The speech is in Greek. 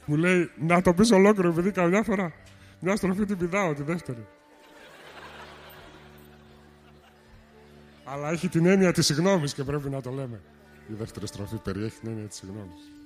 Μου λέει να το πεις ολόκληρο, επειδή καμιά φορά μια στροφή την πηδάω, τη δεύτερη. Αλλά έχει την έννοια της συγγνώμης και πρέπει να το λέμε. Η δεύτερη στροφή περιέχει την έννοια της συγγνώμης.